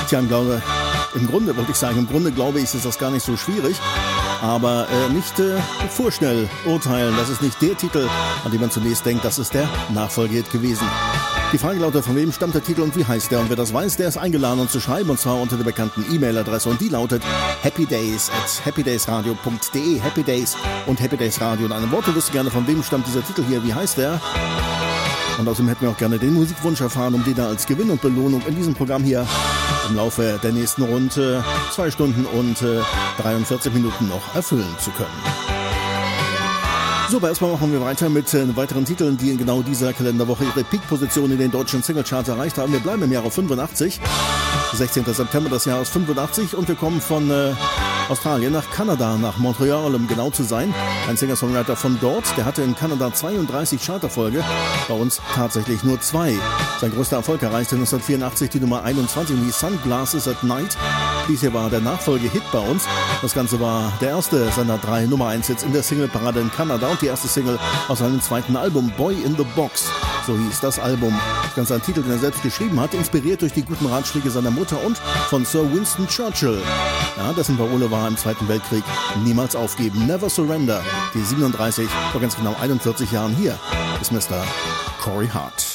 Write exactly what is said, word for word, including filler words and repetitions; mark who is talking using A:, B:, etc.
A: Tja, im, Glaube, im Grunde wollte ich sagen, im Grunde glaube ich, ist das gar nicht so schwierig. Aber äh, nicht äh, vorschnell urteilen, das ist nicht der Titel, an den man zunächst denkt, das ist der Nachfolgehit gewesen. Die Frage lautet, von wem stammt der Titel und wie heißt der? Und wer das weiß, der ist eingeladen, uns zu schreiben, und zwar unter der bekannten E-Mail-Adresse. Und die lautet happydays at happydaysradio punkt de. Happydays und Happydays Radio in einem Wort. Du wüsstest gerne, von wem stammt dieser Titel hier, wie heißt der? Und außerdem hätten wir auch gerne den Musikwunsch erfahren, um den da als Gewinn und Belohnung in diesem Programm hier im Laufe der nächsten rund äh, zwei Stunden und äh, dreiundvierzig Minuten noch erfüllen zu können. So, aber erstmal machen wir weiter mit äh, weiteren Titeln, die in genau dieser Kalenderwoche ihre Peak-Position in den deutschen Singlecharts erreicht haben. Wir bleiben im Jahre fünfundachtzig, sechzehnter September des Jahres fünfundachtzig, und wir kommen von äh, Australien nach Kanada, nach Montreal, um genau zu sein. Ein Singer-Songwriter von dort, der hatte in Kanada zweiunddreißig Charterfolge, bei uns tatsächlich nur zwei. Sein größter Erfolg erreichte neunzehnhundertvierundachtzig die Nummer einundzwanzig, die Sunglasses at Night. Dies hier war der Nachfolgehit bei uns. Das Ganze war der erste seiner drei Nummer eins Hits in der Singleparade in Kanada und die erste Single aus seinem zweiten Album, Boy in the Box. So hieß das Album. Das Ganze ein Titel, den er selbst geschrieben hat, inspiriert durch die guten Ratschläge seiner Mutter und von Sir Winston Churchill. Ja, dessen Parole war im Zweiten Weltkrieg: niemals aufgeben, never surrender. Die siebenunddreißig, vor ganz genau einundvierzig Jahren hier ist Mister Corey Hart.